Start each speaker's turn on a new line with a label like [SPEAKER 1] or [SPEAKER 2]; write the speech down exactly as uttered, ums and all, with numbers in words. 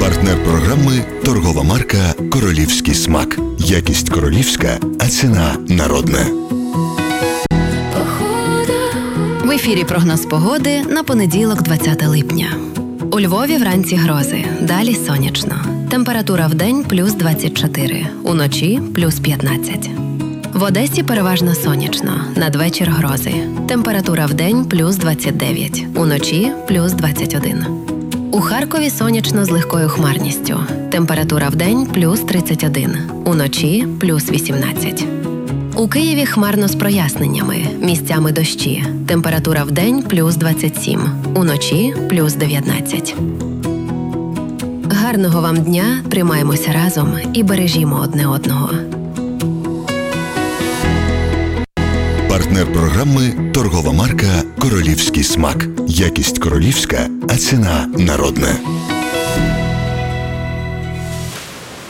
[SPEAKER 1] Партнер програми – торгова марка «Королівський смак». Якість королівська, а ціна народна.
[SPEAKER 2] В ефірі прогноз погоди на понеділок, двадцяте липня. У Львові вранці грози, далі сонячно. Температура вдень – плюс двадцять чотири, уночі – плюс п'ятнадцять. В Одесі переважно сонячно, надвечір грози. Температура вдень – плюс двадцять дев'ять, уночі – плюс двадцять один. У Харкові сонячно з легкою хмарністю. Температура вдень – плюс тридцять один, уночі – плюс вісімнадцять. У Києві хмарно з проясненнями, місцями дощі. Температура вдень – плюс двадцять сім, уночі – плюс дев'ятнадцять. Гарного вам дня, тримаємося разом і бережімо одне одного.
[SPEAKER 1] Партнер програми – торгова марка «Королівський смак». Якість королівська, а ціна народна.